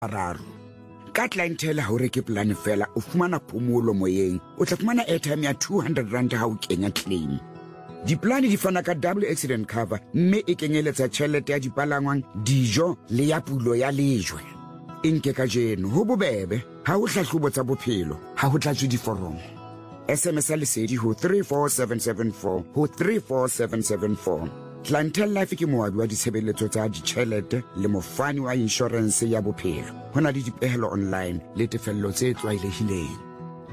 Raro. Ka clientele ha o reke plan fela o fumana phomolo moyeng. O tla fumana airtime ya 200 rand ha o kenya claim. Diplane di fana ka double accident cover mme e kenyeletsa tjhelete ya dipalangwang, dijo le ya pulo ya lejwe. Inke ka jeno ho bobebe ha o hlahlobo tsa bophelo ha ho tlatswe diforomo. SMS lesedi ho 34774 ho 34774. Clientele Life ke moabi wa ditshebeletso tsa ditjhelete le mofani wa insurance ya bophelo. Hona le dipehelo online le tefello tse tlwaelehileng.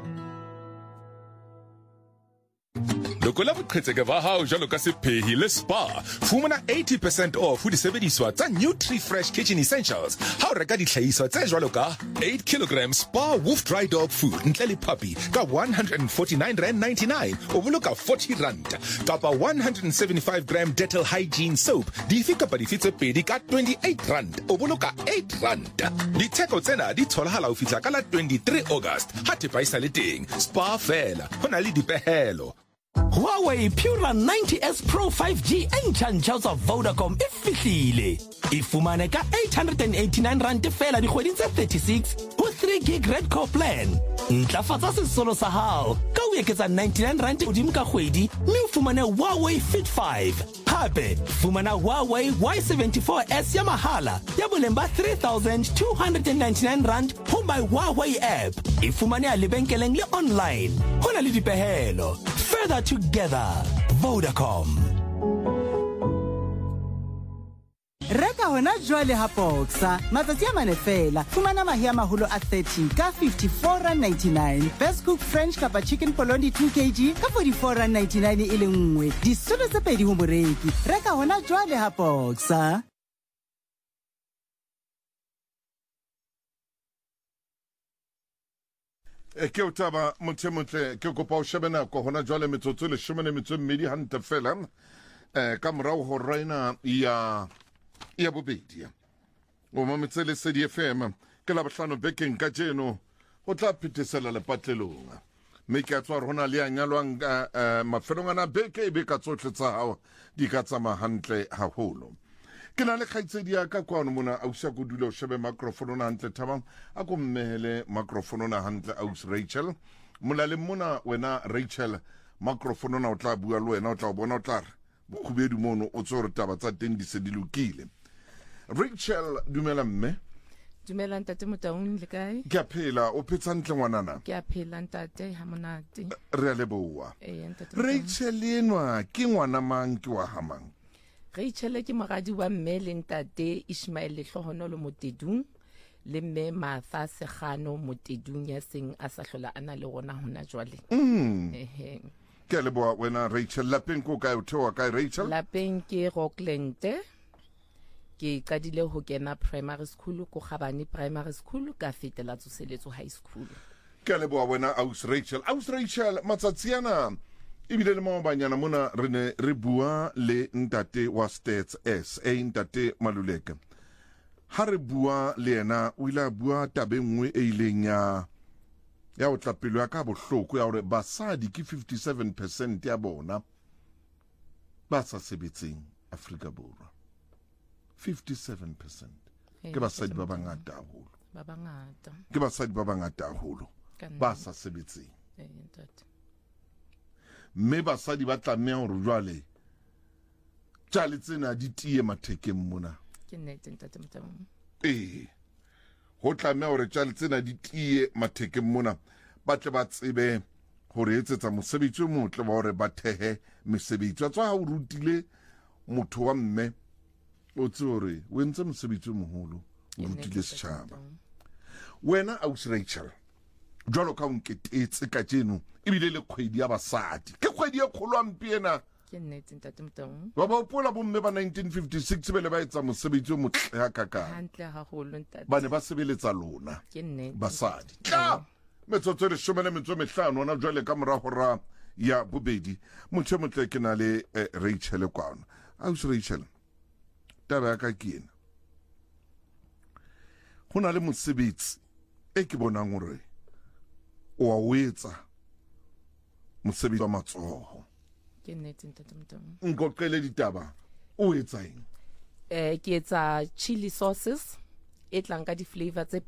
Lokola boqhetseke ba hao jalo ka sephehi le Spar. Fumana 80% off ho disebediswa tsa Nutri-Fresh Kitchen Essentials. Ha o reka dihlahiswa tse jwalo ka 8 kg Spar Wolf Dry Dog Food ntle le puppy ka 149.99 o boloka 40 rand. Kapa 175 gram Dettol Hygiene Soap dife kapa dife tse pedi ka 28 rand o boloka 8 rand. Ditheko tsena di tholahala ho fihla ka la 23 August. Ha thepa isa le teng. Spar fela. Hona le dipehelo. Huawei Pura 90S Pro 5G entjantjha tsa Vodacom e fihlile. E fumane ka 889 rand fela dikgweding tse 36 ho 3 gig Red Core plan. Ntlafatsa sesolo sa hao ka o eketsa 99 rand hodimo ka kgwedi mme o fumane Huawei Fit 5. Hape fumana Huawei Y74S ya mahala ya boleng ba 3,299 rand ho my Huawei app. E fumane a lebenkeleng le online. Hona le dipehelo. Further together, Vodacom. Reka hona jwale ha Boxer matsatsi a mane fela fumana mahe a maholo a 30 ka 54.99 best cook French kapa chicken polondi 2 kg ka 44.99 e le nngwe disolo tse pedi ho moreki reka hona jwale ha Boxer. Ke o taba motle ke kopa o shebena ko hona jwale metsotso le 12 hante fela ka morao ho reina ya bobedi o mametse le Sedi FM ke la bohlano bekeng ka jeno o tla phethesela le patlelong mme ke a tswa rona le a nyalwang mafelong ana beke e be ka tsohle tsa hao di ka tsama hantle haholo. Ke na le kgaitsedi ya ka kwano mona ausa go dula o shebe microphone na hantle thabang a go mmele microphone na hantle aus Rachel molale mona wena Rachel microphone na o tla bua le wena o tla bona o tla bokhubedu mono o tsore taba tsa teng di se di lokile. Rachel dumela mme. Dumela ntate Motaung le kae? Ke a phela o phetsa ntle ngwanana. Ke a phela ntate ha monate. Re a leboa. Ntate Rachel enwa ke ngwana mang ke wa hamang? Rachel ke moradi wa mme le ntate Ishmael Lehlohonolo Motedung le mme Martha Segano Motedung ya seng a sa hlola ana le rona hona jwale. Ke a leboa wena Rachel lapeng ko kae o thewa kae Rachel? Lapeng ke Rockland. Ke qadile ho kena primary school ko Khabane primary school ka fetela Tsoseletso high school. Ke a leboa wena aus Rachel. Aus Rachel matsatsiana ibile le maobanyana mona re ne re bua le ntate wa Stats S ntate Maluleke. Ha re bua le yena o ile a bua tabe nngwe e ileng ya o tlapelo ya ka bohloko ya hore basadi ke 57% ya bona ba sa sebetseng Afrika Borwa. 57% ke basadi ba bangata haholo. Ba bangata. Ke basadi ba bangata haholo ba sa sebetseng. Ntate. Mme basadi ba tlameha hore jwale tjale tsena di tie mathekeng mona. Ke nnete ntate Motaung. Ho tlameha hore tjale tsena di tie mathekeng mona ba tle ba tsebe hore etsetsa mosebetsi o motle wa hore ba thehe mesebetsi wa tswa ha o rutile motho wa mme o tse hore o entse mosebetsi o moholo o rutile setjhaba. Wena aus Rachel jwalo ka o nketetse ka jeno ebile le kgwedi ya basadi ke kgwedi e kgolo ampiena. Ke nnete ntate Motaung. Ba ba opola bomme ba 1956 bele ba etsa mosebetsi o motle ha kaka hantle haholo ntate. Ba ne ba sebeletsa lona Ke nnete basadi tla metsotso le 15 ona jwale ka mora hora ya bobedi motho motle ke na le Rachel kwana aus Rachel taba ka kena hona le mosebetsi e ke bonang hore o a wetsa mosebetsi wa matsoho. Ke nnete ntate Motaung. Nkoqele ditaba o etsa eng? Ke etsa chili sauces e tlang ka di-flavor tse